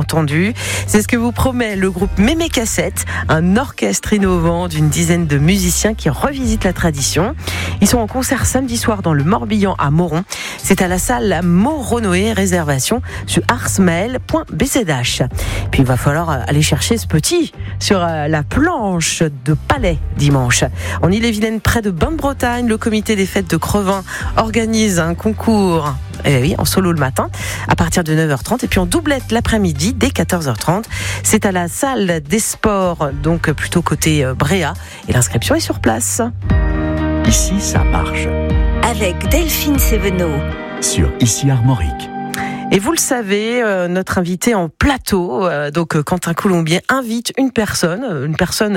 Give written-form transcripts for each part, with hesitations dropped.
entendu. C'est ce que vous promet le groupe Mémé Cassette, un orchestre innovant d'une dizaine de musiciens qui revisitent la tradition. Ils sont en concert samedi soir dans le Morbihan à Moron. C'est à la salle Moronoé, réservation sur arsmael.bzh. Puis il va falloir aller chercher ce petit sur la planche de Palais dimanche. En Ille-et-Vilaine, près de Bain-de-Bretagne, le comité des fêtes de Crevin organise un concours en solo le matin à partir de 9h30 et puis en doublette l'après-midi dès 14h30. C'est à la salle des sports, donc plutôt côté Bréa, et l'inscription est sur place. Ici, ça marche. Avec Delphine Sévenot. Sur Ici Armorique. Et vous le savez, notre invité en plateau, donc Quentin Coulombier, invite une personne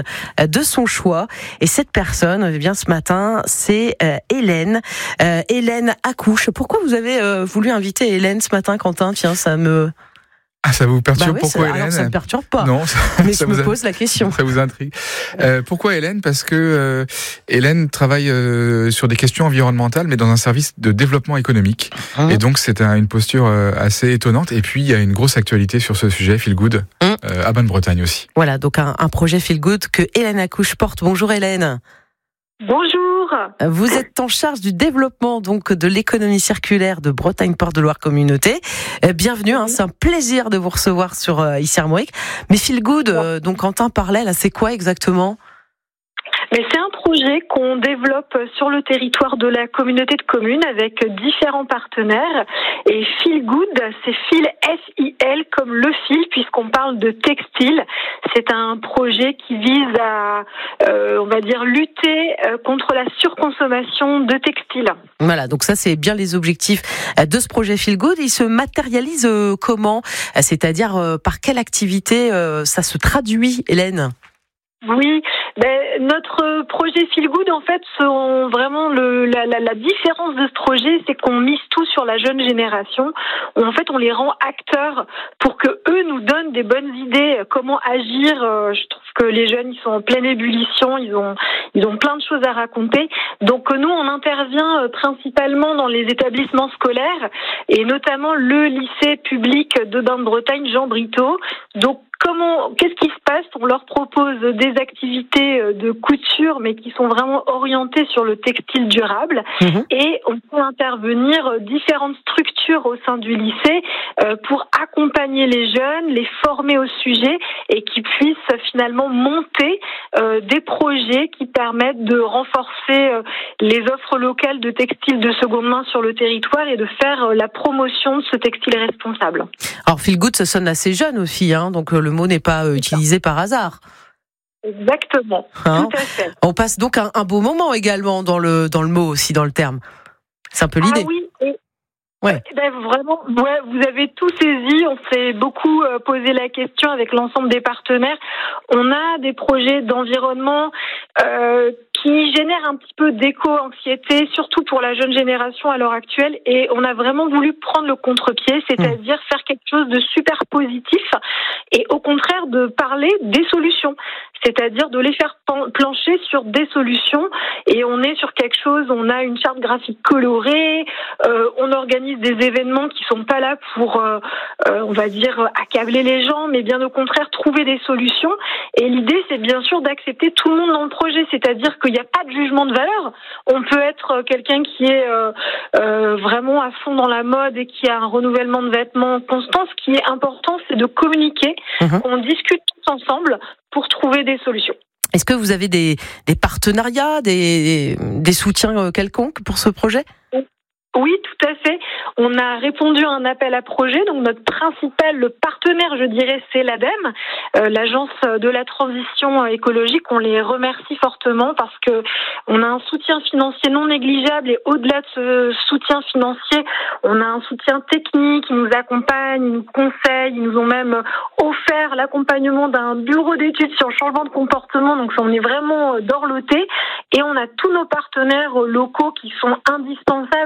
de son choix. Et cette personne, eh bien ce matin, c'est Hélène. Hélène accouche. Pourquoi vous avez voulu inviter Hélène ce matin, Quentin ? Tiens, ça me... Ah, ça vous perturbe? Pourquoi Hélène? Alors, ça me perturbe pas. Non, mais je me pose la question. Ça vous intrigue. Pourquoi Hélène? Parce que Hélène travaille sur des questions environnementales, mais dans un service de développement économique. Et donc, c'est une posture assez étonnante. Et puis, il y a une grosse actualité sur ce sujet, Feel Good, à Bain-de-Bretagne aussi. Voilà, donc un projet Feel Good que Hélène Accouche porte. Bonjour Hélène. Bonjour. Vous êtes en charge du développement donc de l'économie circulaire de Bretagne Portes de Loire Communauté. Bienvenue, c'est un plaisir de vous recevoir sur Ici Armorique. Mais Feel Good, donc Quentin parlait là, c'est quoi exactement ? Mais c'est un projet qu'on développe sur le territoire de la communauté de communes avec différents partenaires. Et Feel Good, c'est Fil, F-I-L, comme le fil, puisqu'on parle de textile. C'est un projet qui vise à, on va dire, lutter contre la surconsommation de textiles. Voilà, donc ça c'est bien les objectifs de ce projet Feel Good. Il se matérialise comment ? C'est-à-dire par quelle activité ça se traduit, Hélène ? Oui, notre projet Feel Good, en fait, vraiment la différence de ce projet, c'est qu'on mise tout sur la jeune génération. En fait, on les rend acteurs pour que eux nous donnent des bonnes idées, comment agir. Je trouve que les jeunes, ils sont en pleine ébullition, ils ont plein de choses à raconter. Donc nous, on intervient principalement dans les établissements scolaires et notamment le lycée public de Bain-de-Bretagne, Jean Brito. Donc qu'est-ce qui se passe ? On leur propose des activités de couture, mais qui sont vraiment orientées sur le textile durable. Et on peut intervenir différentes structures au sein du lycée pour accompagner les jeunes, les former au sujet et qui puissent finalement monter des projets qui permettent de renforcer les offres locales de textiles de seconde main sur le territoire et de faire la promotion de ce textile responsable. Alors Feel Good, ça sonne assez jeune aussi, donc le mot n'est pas utilisé par hasard. Exactement, tout à fait. On passe donc un beau moment également dans le mot aussi, dans le terme. C'est un peu l'idée. Ah oui, vraiment, vous avez tout saisi. On s'est beaucoup posé la question avec l'ensemble des partenaires. On a des projets d'environnement qui génèrent un petit peu d'éco-anxiété, surtout pour la jeune génération à l'heure actuelle. Et on a vraiment voulu prendre le contre-pied, c'est-à-dire faire quelque chose de super positif et au contraire de parler des solutions. C'est-à-dire de les faire plancher sur des solutions. Et on est sur quelque chose, on a une charte graphique colorée, on organise des événements qui sont pas là pour, on va dire, accabler les gens, mais bien au contraire, trouver des solutions. Et l'idée, c'est bien sûr d'accepter tout le monde dans le projet, c'est-à-dire qu'il n'y a pas de jugement de valeur. On peut être quelqu'un qui est vraiment à fond dans la mode et qui a un renouvellement de vêtements constant. Ce qui est important, c'est de communiquer. On discute tous ensemble pour trouver des solutions. Est-ce que vous avez des partenariats, des soutiens quelconques pour ce projet ? Oui, tout à fait. On a répondu à un appel à projet. Donc notre principal partenaire, je dirais, c'est l'ADEME, l'agence de la transition écologique. On les remercie fortement parce que on a un soutien financier non négligeable et au-delà de ce soutien financier, on a un soutien technique. Ils nous accompagnent, ils nous conseillent, ils nous ont même offert l'accompagnement d'un bureau d'études sur le changement de comportement. Donc on est vraiment dorlotés et on a tous nos partenaires locaux qui sont indispensables, on va dire,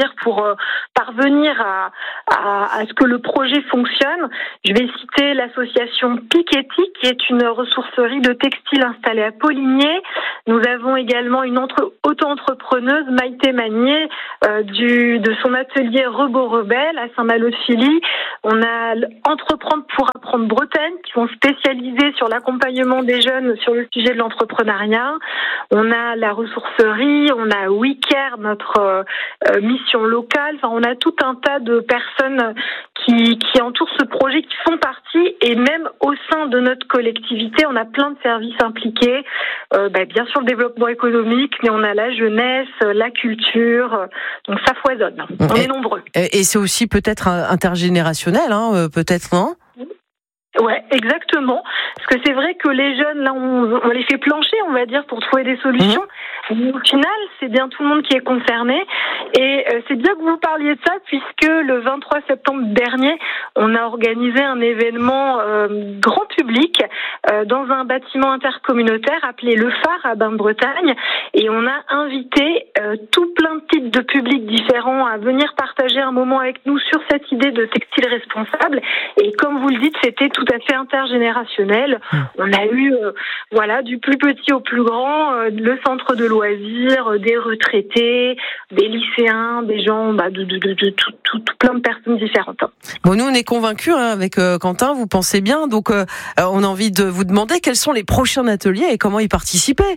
dire, pour parvenir à ce que le projet fonctionne. Je vais citer l'association Piketty, qui est une ressourcerie de textiles installée à Poligné. Nous avons également une auto-entrepreneuse, Maïté Magnier, de son atelier Rebot Rebelle à Saint-Malo-de-Filly. On a Entreprendre pour apprendre Bretagne, qui sont spécialisés sur l'accompagnement des jeunes sur le sujet de l'entrepreneuriat. On a la ressourcerie, on a WeCare, notre mission locale. Enfin, on a tout un tas de personnes qui entourent ce projet, qui font partie, et même au sein de notre collectivité, on a plein de services impliqués. Bien sûr, le développement économique, mais on a la jeunesse, la culture, donc ça foisonne. On est nombreux. Et c'est aussi peut-être intergénérationnel, peut-être, non ? Ouais, exactement. Parce que c'est vrai que les jeunes, là, on les fait plancher, on va dire, pour trouver des solutions. Mais au final, c'est bien tout le monde qui est concerné. Et c'est bien que vous parliez de ça, puisque le 23 septembre dernier, on a organisé un événement grand public dans un bâtiment intercommunautaire appelé Le Phare à Bain-de-Bretagne. Et on a invité tout plein de types de publics différents à venir partager un moment avec nous sur cette idée de textile responsable. Et comme vous le dites, c'était tout à fait intergénérationnel. On a eu du plus petit au plus grand, le centre de loisirs, des retraités, des lycéens, des gens de tout plein de personnes différentes. Bon, nous on est convaincus avec Quentin, vous pensez bien, donc on a envie de vous demander quels sont les prochains ateliers et comment y participer.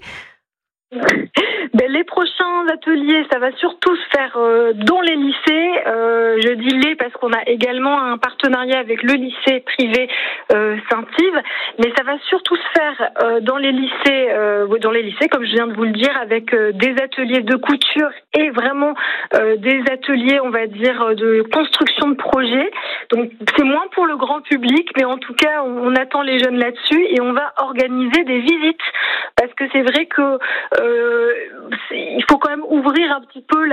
Les prochains ateliers, ça va surtout se faire dans les lycées. Je dis les parce qu'on a également un partenariat avec le lycée privé Saint-Yves, mais ça va surtout se faire dans les lycées, comme je viens de vous le dire, avec des ateliers de couture et vraiment des ateliers, on va dire, de construction de projets. Donc c'est moins pour le grand public, mais en tout cas, on attend les jeunes là-dessus et on va organiser des visites parce que c'est vrai que il faut quand même ouvrir un petit peu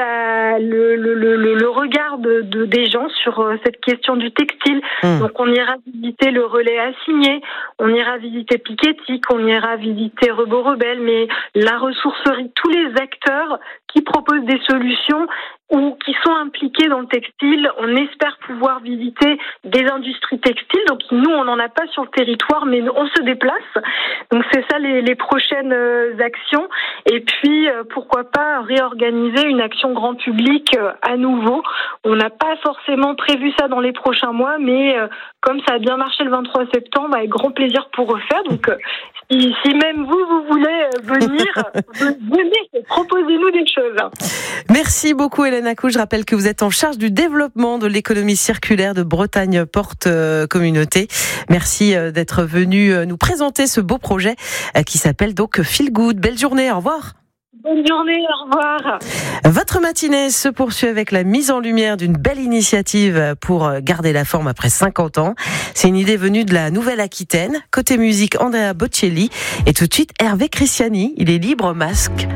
le regard des gens sur cette question du textile. Donc on ira visiter le relais assigné, on ira visiter Piketty, on ira visiter Rebot Rebelle, mais la ressourcerie, tous les acteurs qui proposent des solutions ou qui sont impliqués dans le textile. On espère pouvoir visiter des industries textiles. Donc nous, on n'en a pas sur le territoire, mais on se déplace. Donc c'est ça les prochaines actions. Et puis, pourquoi pas réorganiser une action grand public à nouveau. On n'a pas forcément prévu ça dans les prochains mois, mais comme ça a bien marché le 23 septembre, avec grand plaisir pour refaire. Donc si même vous voulez venir, venez, proposez-nous des choses. Merci beaucoup Hélène Accou. Je rappelle que vous êtes en charge du développement de l'économie circulaire de Bretagne Porte Communauté. Merci d'être venu nous présenter ce beau projet qui s'appelle donc Feel Good. Belle journée, au revoir. Bonne journée, au revoir. Votre matinée se poursuit avec la mise en lumière d'une belle initiative pour garder la forme après 50 ans. C'est une idée venue de la Nouvelle-Aquitaine. Côté musique, Andrea Bocelli. Et tout de suite, Hervé Christiani. Il est libre masque.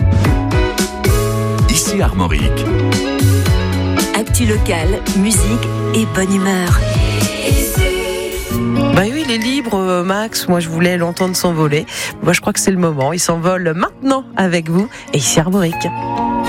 Ici Armorique. Actu locale, musique et bonne humeur. Oui, il est libre, Max. Moi, je voulais l'entendre s'envoler. Moi, je crois que c'est le moment. Il s'envole maintenant avec vous. Et ici Armorique.